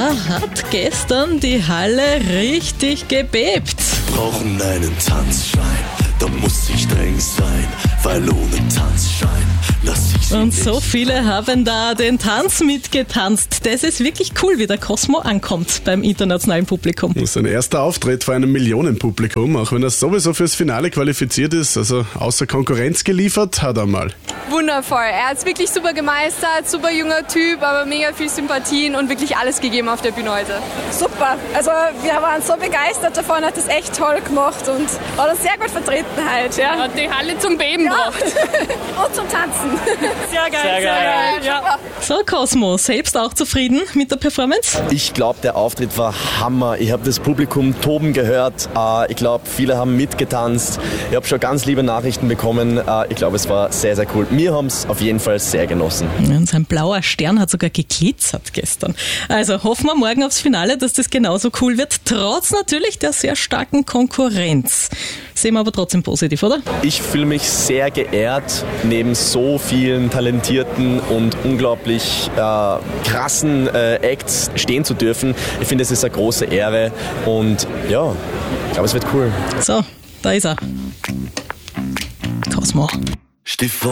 Da hat gestern die Halle richtig gebebt. Brauchen einen Tanzschein, da muss ich streng sein, weil ohne Tanzschein lass ich sie Und nicht. so viele haben da den Tanz mitgetanzt. Das ist wirklich cool, wie der Cosmo ankommt beim internationalen Publikum. Sein erster Auftritt vor einem Millionenpublikum, auch wenn er sowieso fürs Finale qualifiziert ist, also außer Konkurrenz geliefert, hat er mal. Wundervoll. Er hat es wirklich super gemeistert, super junger Typ, aber mega viel Sympathien und wirklich alles gegeben auf der Bühne heute. Super. Also wir waren so begeistert davon, hat das echt toll gemacht und war das sehr gut vertreten halt. Ja. Hat die Halle zum Beben gebracht. Und zum Tanzen. Sehr geil. Sehr geil. Ja. So, Cosmo, selbst auch zufrieden mit der Performance? Ich glaube, der Auftritt war Hammer. Ich habe das Publikum toben gehört. Ich glaube, viele haben mitgetanzt. Ich habe schon ganz liebe Nachrichten bekommen. Ich glaube, es war sehr, sehr cool. Wir haben es auf jeden Fall sehr genossen. Und sein blauer Stern hat sogar geglitzert gestern. Also hoffen wir morgen aufs Finale, dass das genauso cool wird, trotz natürlich der sehr starken Konkurrenz. Sehen wir aber trotzdem positiv, oder? Ich fühle mich sehr geehrt, neben so vielen talentierten und unglaublich krassen Acts stehen zu dürfen. Ich finde, es ist eine große Ehre und ja, ich glaube, es wird cool. So, da ist er. Cosmo. Steh vor